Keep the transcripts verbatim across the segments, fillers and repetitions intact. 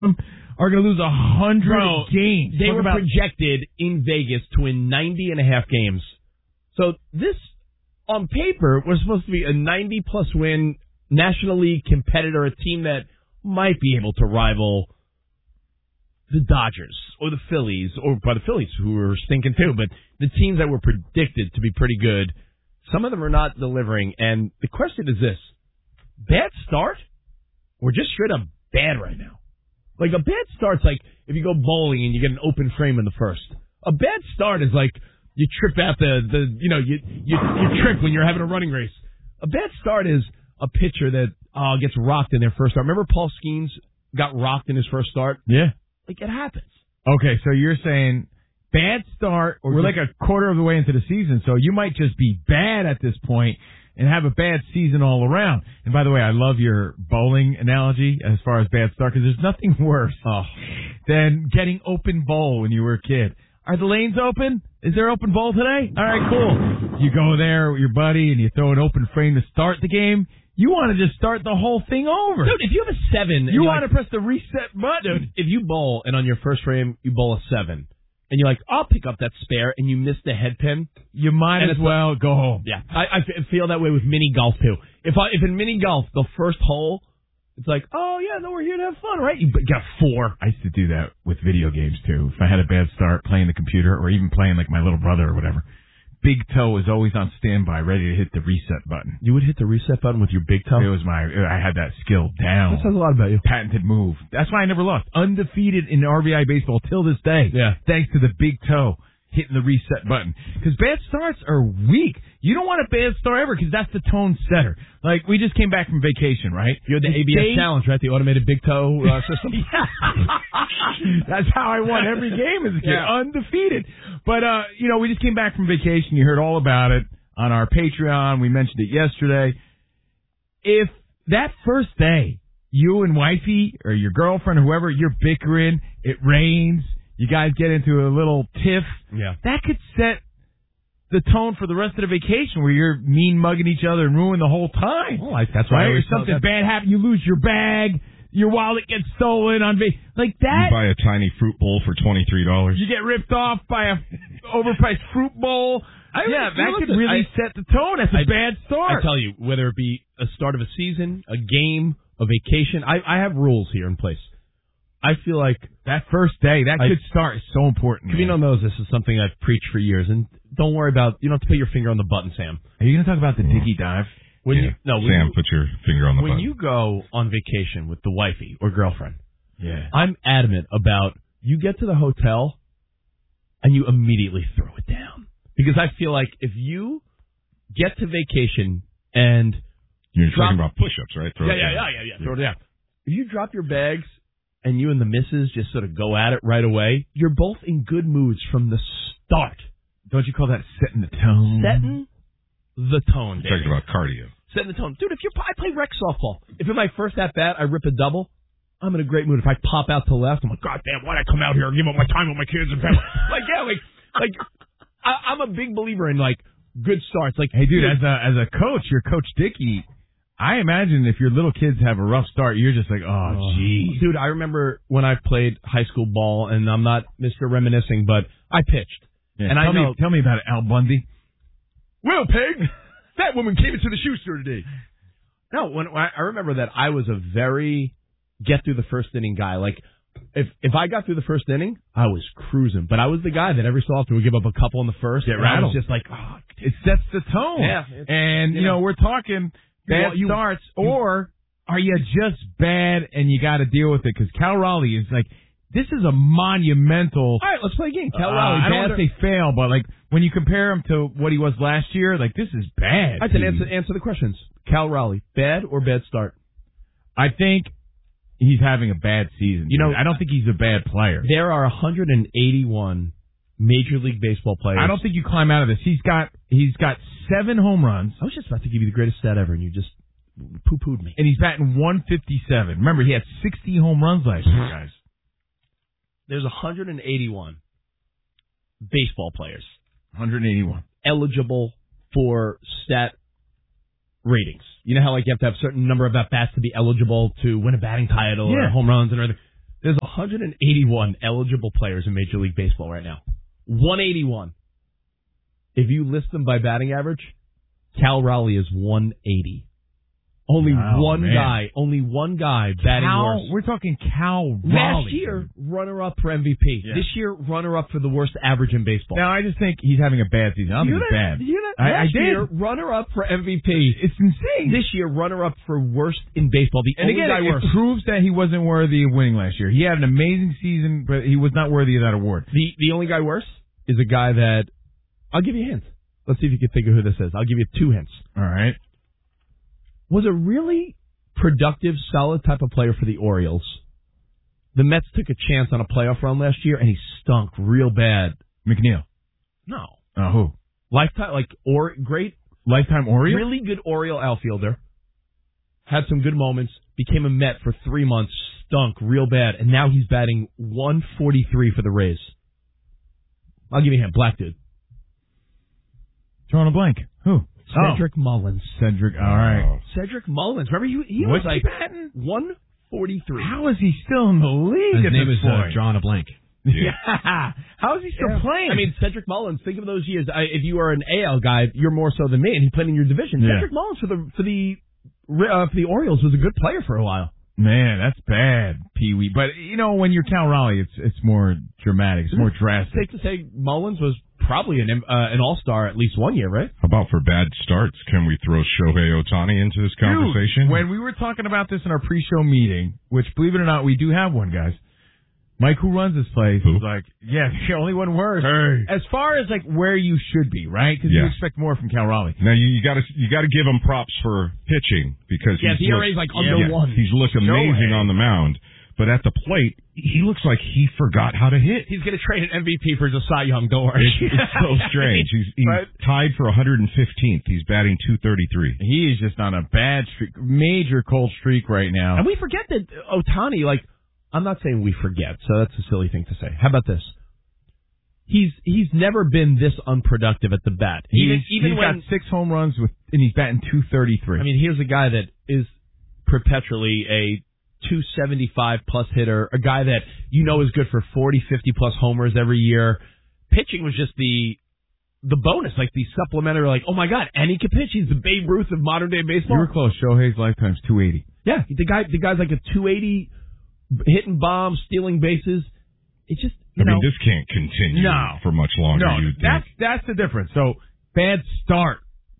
are going to lose a hundred games. They Talk were about- projected in Vegas to win ninety and a half games. So this, on paper, was supposed to be a ninety-plus win National League competitor, a team that might be able to rival the Dodgers or the Phillies, or by the Phillies, who were stinking too, but the teams that were predicted to be pretty good, some of them are not delivering. And the question is this: bad start or just straight up bad right now? Like, a bad start's like if you go bowling and you get an open frame in the first. A bad start is like you trip out the, the you know, you, you, you trip when you're having a running race. A bad start is a pitcher that uh, gets rocked in their first start. Remember Paul Skeens got rocked in his first start? Yeah. Like, it happens. Okay, so you're saying bad start, or we're like a quarter of the way into the season, so you might just be bad at this point and have a bad season all around. And by the way, I love your bowling analogy as far as bad start, because there's nothing worse oh. than getting open bowl when you were a kid. Are the lanes open? Is there open bowl today? All right, cool. You go there with your buddy and you throw an open frame to start the game. You want to just start the whole thing over. Dude, if you have a seven... You want like, to press the reset button. Dude, if you bowl and on your first frame you bowl a seven, and you're like, I'll pick up that spare, and you miss the head pin, you might as well like, go home. Yeah, I, I feel that way with mini golf, too. If I, if in mini golf, the first hole, it's like, oh, yeah, no, we're here to have fun, right? You got four. I used to do that with video games, too. If I had a bad start playing the computer or even playing like my little brother or whatever, big toe was always on standby, ready to hit the reset button. You would hit the reset button with your big toe? It was my, I had that skill down. That says a lot about you. Patented move. That's why I never lost. Undefeated in R B I baseball till this day. Yeah. Thanks to the big toe hitting the reset button. Because bad starts are weak. You don't want a bad start ever, because that's the tone setter. Like, we just came back from vacation, right? You had the A B S challenge, right? The automated big toe uh, system. That's how I won every game as a kid. Yeah. Undefeated. But, uh, you know, we just came back from vacation. You heard all about it on our Patreon. We mentioned it yesterday. If that first day, you and wifey or your girlfriend or whoever, you're bickering, it rains, you guys get into a little tiff, yeah. that could set the tone for the rest of the vacation, where you're mean mugging each other and ruin the whole time. Oh, I, that's right. Or something bad happens, you lose your bag, your wallet gets stolen on vacation. Like that. You buy a tiny fruit bowl for twenty-three dollars. You get ripped off by a overpriced fruit bowl. I yeah, really that could it. really I, set the tone. That's a I, bad start. I tell you, whether it be a start of a season, a game, a vacation, I, I have rules here in place. I feel like that first day, that I, good start is so important. Covino knows this is something I've preached for years, and don't worry about, you don't have to put your finger on the button, Sam. Are you going to talk about the diggy dive? When yeah. you, no, when Sam, you, put your finger on the when button. When you go on vacation with the wifey or girlfriend, yeah, I'm adamant about you get to the hotel and you immediately throw it down. Because I feel like if you get to vacation and You're drop, talking about push-ups, right? Throw yeah, it yeah, down. yeah, yeah, yeah, throw it down. If you drop your bags and you and the missus just sort of go at it right away, you're both in good moods from the start. Don't you call that setting the tone? Setting the tone, You're talking about cardio. Setting the tone. Dude, if you're, I play rec softball. If in my first at-bat I rip a double, I'm in a great mood. If I pop out to the left, I'm like, God damn, why'd I come out here and give up my time with my kids and family? Like, yeah, like, like I, I'm a big believer in, like, good starts. Like, hey, dude, as a as a coach, you're Coach Dickey. I imagine if your little kids have a rough start, you're just like, oh, geez. Dude, I remember when I played high school ball, and I'm not Mister Reminiscing, but I pitched. Yeah, and tell I know, me, tell me about it, Al Bundy. Well, Peg, that woman came into the shoe store today. No, when I remember that I was a very get through the first inning guy. Like, if if I got through the first inning, I was cruising. But I was the guy that every so often would give up a couple in the first. Get and rattled. I was just like, oh, it sets the tone. Yeah. And, you you know, know, we're talking bad you, starts, you, or are you just bad and you got to deal with it? Because Cal Raleigh is like, this is a monumental. All right, let's play a game. Cal uh, Raleigh, I don't want or, to say fail, but like when you compare him to what he was last year, like this is bad. I can answer answer the questions. Cal Raleigh, bad or bad start? I think he's having a bad season. You know, I don't think he's a bad player. There are one hundred eighty-one Major League Baseball players. I don't think you climb out of this. He's got he's got seven home runs. I was just about to give you the greatest stat ever, and you just poo-pooed me. And he's batting one fifty-seven. Remember, he had sixty home runs last year, guys. There's one hundred eighty-one baseball players. one hundred eighty-one. Eligible for stat ratings. You know how like you have to have a certain number of at-bats to be eligible to win a batting title yeah. or home runs and everything. There's one hundred eighty-one eligible players in Major League Baseball right now. one eighty-one. If you list them by batting average, Cal Raleigh is one eighty. Only wow, one man. guy, only one guy batting Cal, worse. we're talking Cal Raleigh. Last year, runner-up for M V P. Yeah. This year, runner-up for the worst average in baseball. Now, I just think he's having a bad season. I don't Did you think hear it's that? bad. Did you hear that? I, I Last did. year, runner-up for M V P. It's insane. This year, runner-up for worst in baseball. The and only again, guy it worse. proves that he wasn't worthy of winning last year. He had an amazing season, but he was not worthy of that award. The the only guy worse is a guy that I'll give you a hint. Let's see if you can think of who this is. I'll give you two hints. All right. Was a really productive, solid type of player for the Orioles. The Mets took a chance on a playoff run last year, and he stunk real bad. McNeil. No. Uh, who? Lifetime, like, or great, Lifetime Oriole? really good Oriole outfielder. Had some good moments. Became a Met for three months. Stunk real bad, and now he's batting one forty-three for the Rays. I'll give you a hint. Black dude. Drawing a blank. Who? Cedric oh. Mullins. Cedric. All right. Cedric Mullins. Remember, he, he What's was like he batting? one forty-three. How is he still in the league His at name this is uh, point? drawing a blank. Yeah. How is he still Yeah. playing? I mean, Cedric Mullins. Think of those years. I, if you are an A L guy, you're more so than me, and he played in your division. Yeah. Cedric Mullins for the for the uh, for the Orioles was a good player for a while. man, that's bad, Pee Wee. But you know, when you're Cal Raleigh, it's it's more dramatic. It's more drastic. Safe to say, Mullins was probably an uh, an All Star at least one year, right? How about for bad starts? Can we throw Shohei Ohtani into this conversation? Dude, when we were talking about this in our pre-show meeting, which, believe it or not, we do have one, guys. Mike, who runs this place, Who? is like, yeah, the only one worse. Hey. As far as like where you should be, right? Because you Yeah. expect more from Cal Raleigh. Now you, you got to you got to give him props for pitching because Yeah, he's the E R A is looked- like under yeah, one. He's looked amazing Shohei. on the mound, but at the plate, he looks like he forgot how to hit. He's going to trade an M V P for the Cy Young. Don't worry. It's, it's so strange. He's, he's Right. tied for one hundred fifteenth. He's batting two thirty-three. He is just on a bad streak, major cold streak right now. And we forget that Ohtani, like, I'm not saying we forget, so that's a silly thing to say. How about this? He's he's never been this unproductive at the bat. Even He's, even he's when got six home runs with, and he's batting two thirty-three. I mean, here's a guy that is perpetually a two seventy-five plus hitter, a guy that you know is good for forty, fifty plus homers every year. Pitching was just the the bonus, like the supplementary, like, oh my God, and he can pitch. He's the Babe Ruth of modern day baseball. you were close. Shohei's lifetime's two eighty. Yeah, the guy the guy's like a two eighty, hitting bombs, stealing bases. It just, you I know. mean, this can't continue No. for much longer. No, you'd that's think. that's the difference. So bad start.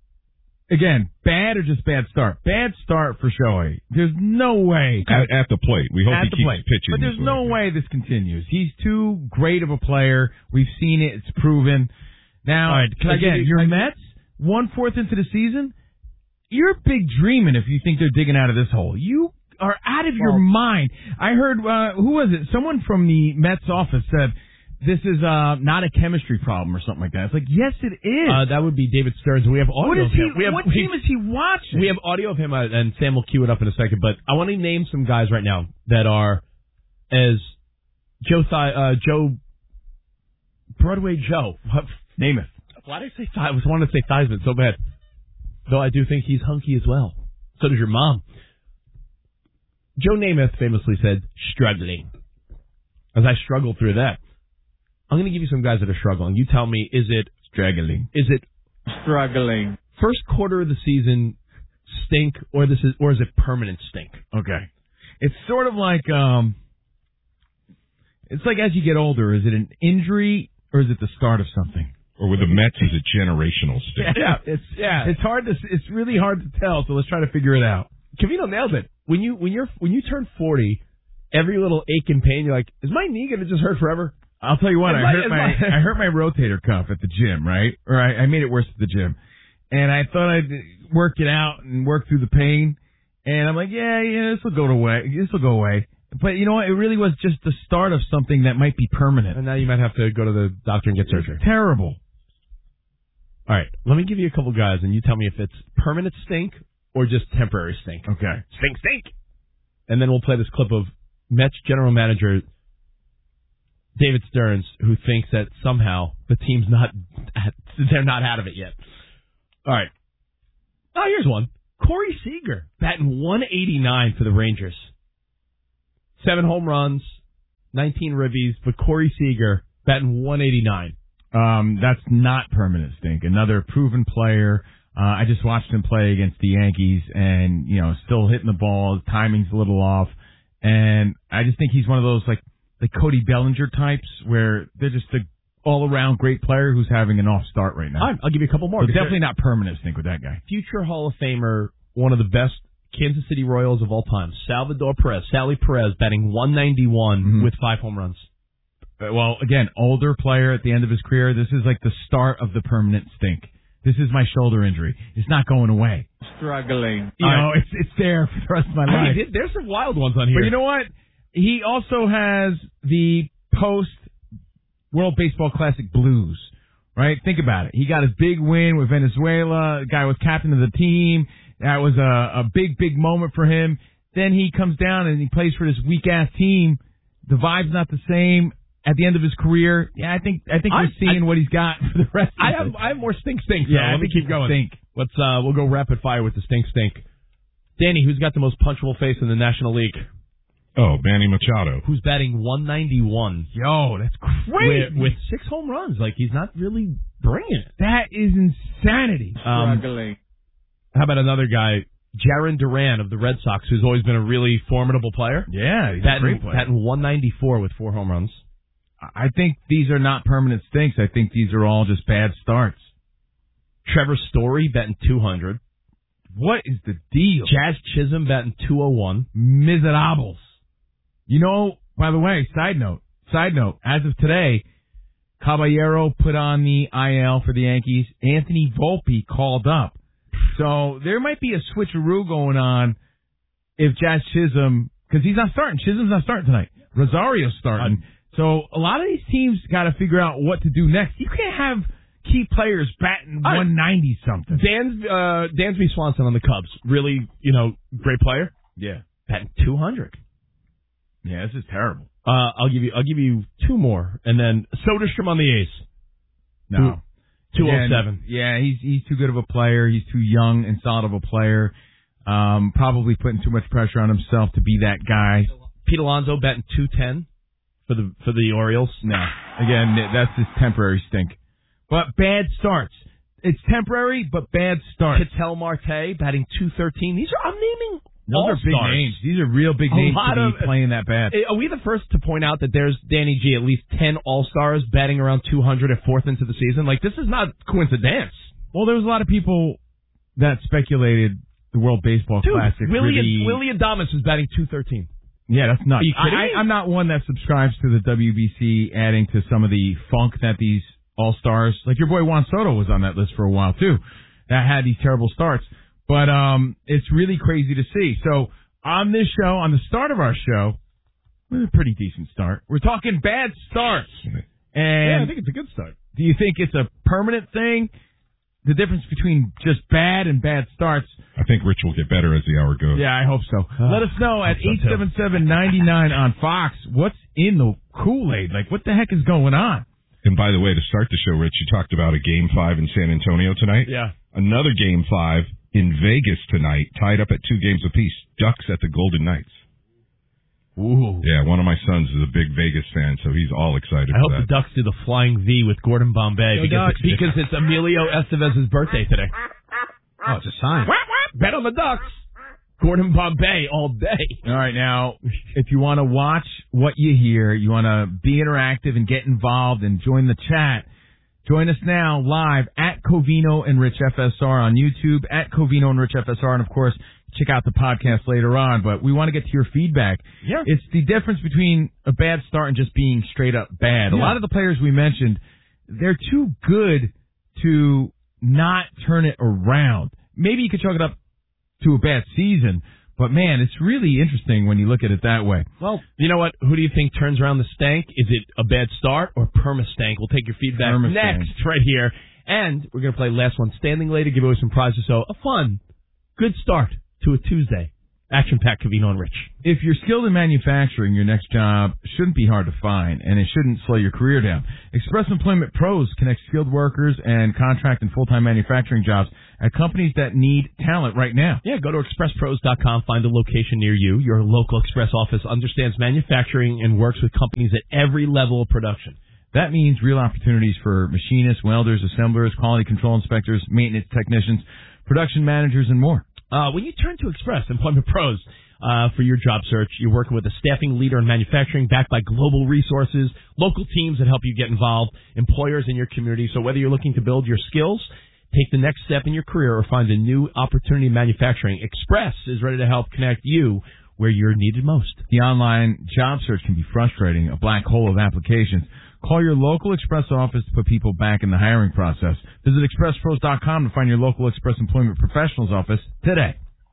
Again, bad or just bad start? Bad start for Shohei. There's no way. At, at the plate. We hope at he the keeps plate. pitching. But this there's no way. way this continues. He's too great of a player. We've seen it. It's proven. Now, All right, can I give again, you- your can I- Mets, one-fourth into the season, you're big dreaming if you think they're digging out of this hole. You are out of your Well- mind. I heard, uh, who was it? Someone from the Mets office said, this is uh, not a chemistry problem or something like that. It's like, yes, it is. Uh, that would be David Stearns. We have audio what is of he? him. We have, what we- team is he watching? We have audio of him, uh, and Sam will cue it up in a second. But I want to name some guys right now that are as Joe Thi- uh, Joe Broadway Joe. Name it. Why did I say Thigh? I was wanting to say Theismann so bad. Though I do think he's hunky as well. So does your mom. Joe Namath famously said, struggling. As I struggled through that, I'm going to give you some guys that are struggling. You tell me, is it Struggling. is it Struggling. first quarter of the season stink, or this is or is it permanent stink? Okay. It's sort of like, um, it's like as you get older, is it an injury or is it the start of something? Or with the Mets, is it generational stick? Yeah, it's Yeah. it's hard to it's really hard to tell. So let's try to figure it out. Cavino nailed it. When you when you're when you turn forty, every little ache and pain, you're like, is my knee going to just hurt forever? I'll tell you what, It's I like- hurt it's my like- I hurt my rotator cuff at the gym, right? Or I, I made it worse at the gym, and I thought I'd work it out and work through the pain. And I'm like, yeah, yeah, this will go away. This will go away. But you know what? It really was just the start of something that might be permanent. And now you might have to go to the doctor and get surgery. Terrible. All right, let me give you a couple guys, and you tell me if it's permanent stink or just temporary stink. Okay. Stink, stink. And then we'll play this clip of Mets general manager David Stearns, who thinks that somehow the team's not, they're not out of it yet. All right. Oh, here's one. Corey Seager, batting one eighty-nine for the Rangers. Seven home runs, nineteen ribbies, but Corey Seager batting one eighty-nine. Um, that's not permanent stink. Another proven player. Uh, I just watched him play against the Yankees, and you know, still hitting the ball. Timing's a little off, and I just think he's one of those like like Cody Bellinger types where they're just a all-around great player who's having an off start right now. All right, I'll give you a couple more. But definitely not permanent stink with that guy. Future Hall of Famer, one of the best Kansas City Royals of all time, Salvador Perez, Sally Perez, batting one ninety-one mm-hmm. with five home runs. Uh, well, again, older player at the end of his career. This is like the start of the permanent stink. This is my shoulder injury. It's not going away. Struggling. You know, it's it's there for the rest of my life. Hey, there's some wild ones on here. But you know what? He also has the post World Baseball Classic blues, right? Think about it. He got his big win with Venezuela. The guy was captain of the team. That was a, a big, big moment for him. Then he comes down and he plays for this weak-ass team. The vibe's not the same. At the end of his career, yeah, I think I think I, we're seeing I, what he's got for the rest of I it. have I have more stink stink. Yeah, so let me keep going. Stink. Let's uh we'll go rapid fire with the stink stink. Danny, who's got the most punchable face in the National League? Oh, Manny Machado. Who's batting one ninety-one? Yo, that's crazy. With, with six home runs. Like, he's not really bringing it. That is insanity. Um, Struggling. How about another guy, Jarren Duran of the Red Sox, who's always been a really formidable player? Yeah, he's batting, a great player. Batting one ninety-four with four home runs. I think these are not permanent stinks. I think these are all just bad starts. Trevor Story batting two hundred. What is the deal? Jazz Chisholm batting two oh one. Miserables. You know, by the way, side note, side note, as of today, Caballero put on the I L for the Yankees. Anthony Volpe called up. So there might be a switcheroo going on if Jazz Chisholm, because he's not starting. Chisholm's not starting tonight. Rosario's starting. So a lot of these teams got to figure out what to do next. You can't have key players batting one ninety something. Dan, uh, Dansby Swanson on the Cubs, really, you know, great player. Yeah, batting two hundred. Yeah, this is terrible. Uh, I'll give you, I'll give you two more, and then Soderstrom on the A's. No, two oh seven. Yeah, he's he's too good of a player. He's too young and solid of a player. Um, probably putting too much pressure on himself to be that guy. Pete Alonso batting two ten for the for the Orioles. No, again, that's just temporary stink. But bad starts. It's temporary, but bad starts. Ketel Marte batting two thirteen. These are, I'm naming Those all are big stars. names. These are real big A names lot to be of- playing that bad. Are we the first to point out that there's, Danny G, at least ten All-Stars batting around two hundred at fourth into the season? Like, this is not coincidence. Well, there was a lot of people that speculated the World Baseball Dude, Classic. Willie, really, Willie Adames is batting two thirteen. Yeah, that's nuts. Are you kidding I, me? I, I'm not one that subscribes to the W B C adding to some of the funk that these All-Stars, like your boy Juan Soto was on that list for a while too, that had these terrible starts. But um, it's really crazy to see. So on this show, on the start of our show, it was a pretty decent start. We're talking bad starts. And Yeah, I think it's a good start. do you think it's a permanent thing? The difference between just bad and bad starts. I think Rich will get better as the hour goes. Yeah, I hope so. Uh, Let us know at eight seven seven, nine nine on Fox. What's in the Kool-Aid? Like, what the heck is going on? And by the way, to start the show, Rich, you talked about a Game five in San Antonio tonight. Yeah. Another Game five in Vegas tonight, tied up at two games apiece. Ducks at the Golden Knights. Ooh. Yeah, one of my sons is a big Vegas fan, so he's all excited I for hope that. the Ducks do the flying V with Gordon Bombay Go because, Ducks. because it's Emilio Estevez's birthday today. Oh, it's a sign. Bet on the Ducks. Gordon Bombay all day. All right, now, if you want to watch what you hear, you want to be interactive and get involved and join the chat, join us now live at Covino and Rich F S R on YouTube, at Covino and Rich F S R, and of course, check out the podcast later on. But we want to get to your feedback. Yeah. It's the difference between a bad start and just being straight up bad. A Yeah. lot of the players we mentioned, they're too good to not turn it around. Maybe you could chalk it up to a bad season, but man, it's really interesting when you look at it that way. Well, you know what? Who do you think turns around the stank? Is it a bad start or perma-stank? We'll take your feedback Perma-stank. next right here. And we're going to play last one standing later, give away some prizes. So a fun, good start to a Tuesday. Action Pack, Covino and Rich. If you're skilled in manufacturing, your next job shouldn't be hard to find, and it shouldn't slow your career down. Express Employment Pros connect skilled workers and contract and full-time manufacturing jobs at companies that need talent right now. Yeah, go to express pros dot com, find a location near you. Your local Express office understands manufacturing and works with companies at every level of production. That means real opportunities for machinists, welders, assemblers, quality control inspectors, maintenance technicians, production managers, and more. Uh, when you turn to Express Employment Pros uh, for your job search, you're working with a staffing leader in manufacturing backed by global resources, local teams that help you get involved, employers in your community. So whether you're looking to build your skills, take the next step in your career, or find a new opportunity in manufacturing, Express is ready to help connect you where you're needed most. The online job search can be frustrating, a black hole of applications. Call your local Express office to put people back in the hiring process. Visit express pros dot com to find your local Express Employment Professionals office today.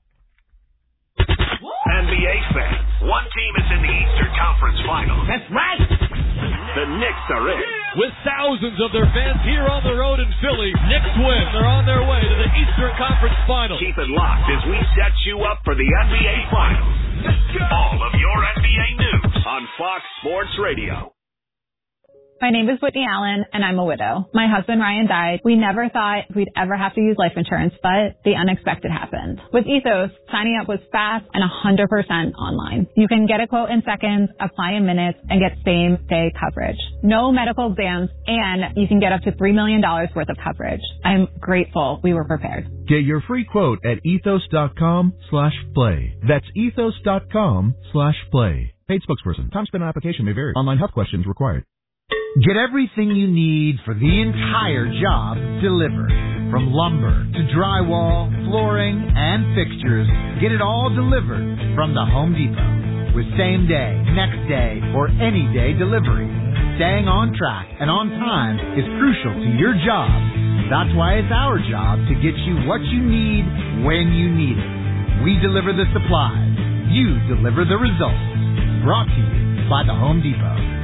N B A fans, one team is in the Eastern Conference Finals. That's right. The Knicks are in. With thousands of their fans here on the road in Philly, Knicks win. They're on their way to the Eastern Conference Finals. Keep it locked as we set you up for the N B A Finals. All of your N B A news on Fox Sports Radio. My name is Whitney Allen, and I'm a widow. My husband, Ryan, died. We never thought we'd ever have to use life insurance, but the unexpected happened. With Ethos, signing up was fast and one hundred percent online. You can get a quote in seconds, apply in minutes, and get same-day coverage. No medical exams, and you can get up to three million dollars worth of coverage. I'm grateful we were prepared. Get your free quote at ethos.com slash play. That's ethos.com slash play. Paid spokesperson. Time spent on application may vary. Online health questions required. Get everything you need for the entire job delivered. From lumber to drywall, flooring, and fixtures, get it all delivered from the Home Depot. With same day, next day, or any day delivery. Staying on track and on time is crucial to your job. That's why it's our job to get you what you need when you need it. We deliver the supplies. You deliver the results. Brought to you by the Home Depot.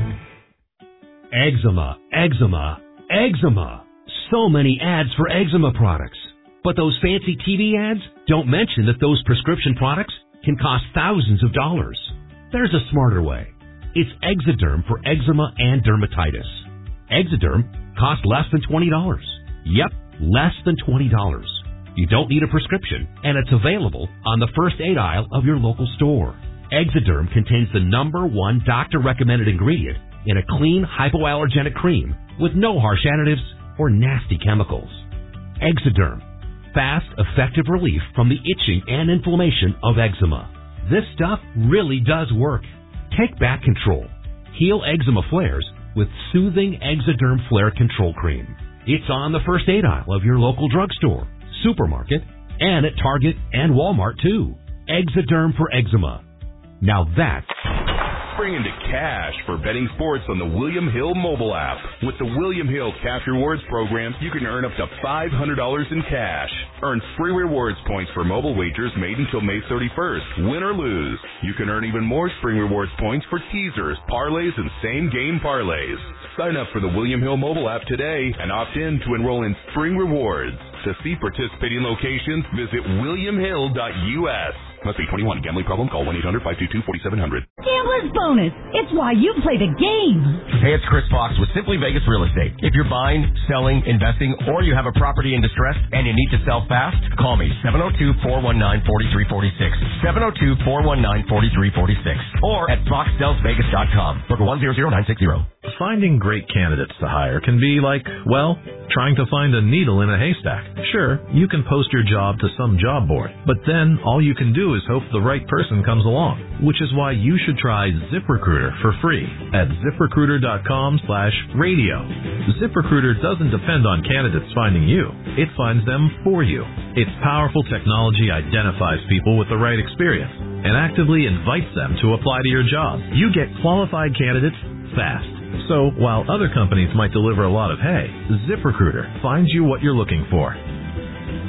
Eczema, eczema, eczema. So many ads for eczema products. But those fancy T V ads don't mention that those prescription products can cost thousands of dollars. There's a smarter way. It's Exoderm for eczema and dermatitis. Exoderm costs less than twenty dollars. Yep, less than twenty dollars. You don't need a prescription, and it's available on the first aid aisle of your local store. Exoderm contains the number one doctor-recommended ingredient in a clean, hypoallergenic cream with no harsh additives or nasty chemicals. Exoderm. Fast, effective relief from the itching and inflammation of eczema. This stuff really does work. Take back control. Heal eczema flares with soothing Exoderm Flare Control Cream. It's on the first aid aisle of your local drugstore, supermarket, and at Target and Walmart too. Exoderm for eczema. Now that's Spring into cash for betting sports on the William Hill mobile app. With the William Hill Cash Rewards program, you can earn up to five hundred dollars in cash. Earn free rewards points for mobile wagers made until May thirty-first. Win or lose, you can earn even more spring rewards points for teasers, parlays, and same-game parlays. Sign up for the William Hill mobile app today and opt in to enroll in Spring Rewards. To see participating locations, visit william hill dot u s. Must be twenty-one. Gambling problem? Call one eight hundred five two two four seven zero zero. Gambler's Bonus. It's why you play the game. Hey, it's Chris Fox with Simply Vegas Real Estate. If you're buying, selling, investing, or you have a property in distress and you need to sell fast, call me seven oh two, four one nine, four three four six. seven oh two, four one nine, four three four six. Or at fox sells vegas dot com. Look one zero zero nine six zero. Finding great candidates to hire can be like, well, trying to find a needle in a haystack. Sure, you can post your job to some job board, but then all you can do is hope the right person comes along, which is why you should try ZipRecruiter for free at ZipRecruiter.com slash radio. ZipRecruiter doesn't depend on candidates finding you. It finds them for you. Its powerful technology identifies people with the right experience and actively invites them to apply to your job. You get qualified candidates fast. So while other companies might deliver a lot of hay, ZipRecruiter finds you what you're looking for.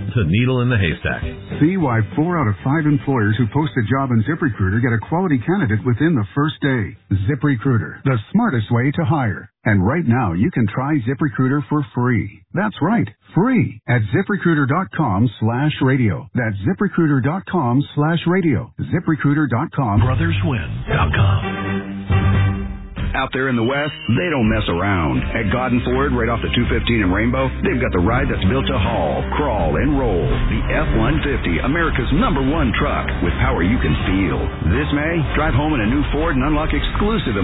to needle in the haystack. See why four out of five employers who post a job on ZipRecruiter get a quality candidate within the first day. ZipRecruiter, the smartest way to hire. And right now, you can try ZipRecruiter for free. That's right, free at ZipRecruiter.com slash radio. That's ZipRecruiter.com slash radio. ZipRecruiter dot com. Brothers Win dot com. Out there in the West, they don't mess around. At Godden Ford, right off the two fifteen in Rainbow, they've got the ride that's built to haul, crawl, and roll. The F one fifty, America's number one truck with power you can feel. This May, drive home in a new Ford and unlock exclusive